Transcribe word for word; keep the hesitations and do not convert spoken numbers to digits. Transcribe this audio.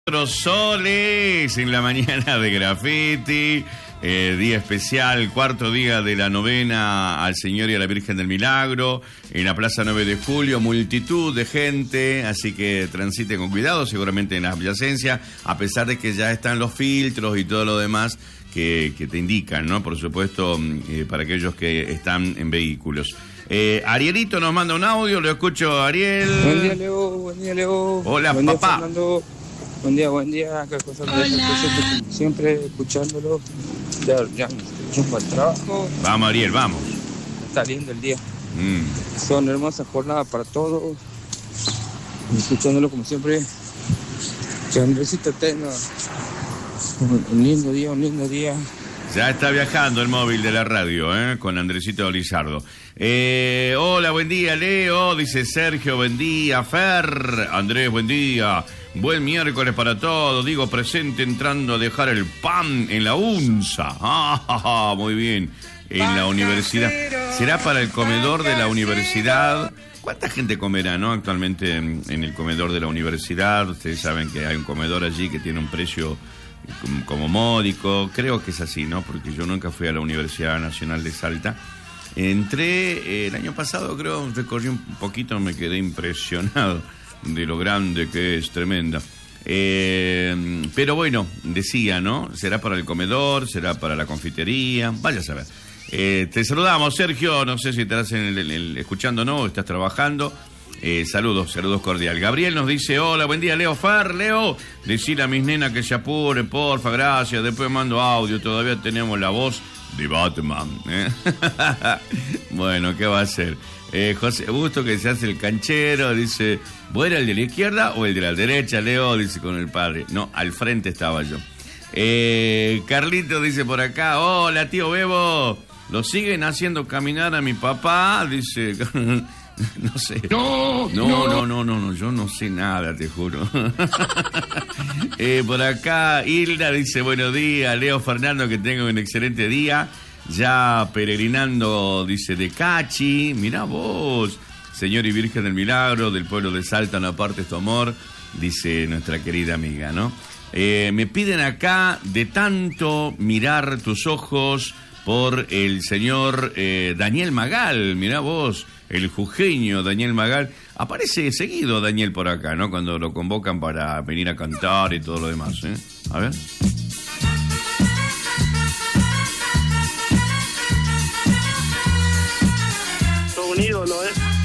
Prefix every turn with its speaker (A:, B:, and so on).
A: Soles en la mañana de Graffiti, eh, día especial, cuarto día de la novena al Señor y a la Virgen del Milagro, en la Plaza nueve de Julio, multitud de gente, así que transite con cuidado, seguramente en la adyacencia, a pesar de que ya están los filtros y todo lo demás que, que te indican, ¿no? Por supuesto, eh, para aquellos que están en vehículos. Eh, Arielito nos manda un audio, lo escucho, Ariel.
B: Buen día, Leo, buen día, Leo.
A: Hola,
B: buen
A: papá.
B: Día, Fernando. Buen día, buen día, acá con siempre escuchándolo. Ya, ya mucho para el trabajo.
A: Vamos, Ariel, vamos.
B: Está lindo el día.
A: Mm.
B: Son hermosas jornadas para todos. Escuchándolo como siempre. Que Andresito tenga un lindo día, un lindo día.
A: Ya está viajando el móvil de la radio, ¿eh? Con Andresito Lizardo. Eh, hola, buen día, Leo. Dice Sergio, buen día. Fer, Andrés, buen día. Buen miércoles para todos. Digo, presente entrando a dejar el pan en la UNSA. Ah, muy bien. En la universidad. ¿Será para el comedor de la universidad? ¿Cuánta gente comerá, no? Actualmente en, en el comedor de la universidad. Ustedes saben que hay un comedor allí que tiene un precio como, como módico. Creo que es así, ¿no? Porque yo nunca fui a la Universidad Nacional de Salta. Entré eh, el año pasado, creo, recorrí un poquito, me quedé impresionado de lo grande que es, tremenda. Eh, pero bueno, decía, ¿no? ¿Será para el comedor? ¿Será para la confitería? Vaya a saber. Eh, te saludamos, Sergio. No sé si estás en el, el, el, escuchando o no, estás trabajando. Eh, saludos, saludos cordial. Gabriel nos dice, hola, buen día, Leo. Far, Leo, decirle a mis nenas que se apuren, porfa, gracias. Después mando audio, todavía tenemos la voz de Batman, ¿eh? Bueno, ¿qué va a hacer? Eh, José Augusto, que se hace el canchero, dice, ¿vos era el de la izquierda o el de la derecha, Leo? Dice con el padre. No, al frente estaba yo. Eh, Carlito dice por acá, hola, tío Bebo, ¿lo siguen haciendo caminar a mi papá? Dice, no sé. No, no, no, no, no, no, no, yo no sé nada, te juro. eh, por acá, Hilda dice, buenos días, Leo, Fernando, que tengan un excelente día. Ya peregrinando, dice, de Cachi, mirá vos, Señor y Virgen del Milagro, del pueblo de Salta, no apartes tu amor, dice nuestra querida amiga, ¿no? Eh, me piden acá, de tanto mirar tus ojos, por el señor eh, Daniel Magal, mirá vos, el jujeño Daniel Magal. Aparece seguido Daniel por acá, ¿no? Cuando lo convocan para venir a cantar y todo lo demás, ¿eh? A ver.
C: Un ídolo, ¿eh?